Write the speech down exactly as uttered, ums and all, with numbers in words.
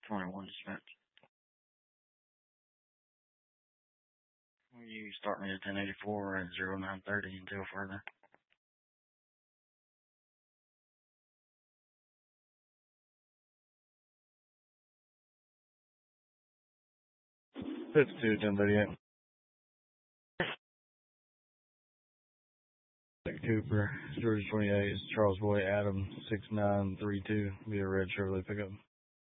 twenty-one spent. You start me at ten eighty-four at zero nine thirty until further. fifty-two, ten thirty-eight. Cooper, Georgia twenty-eight, Charles Boy, Adam six nine three two, via red Chevrolet pickup.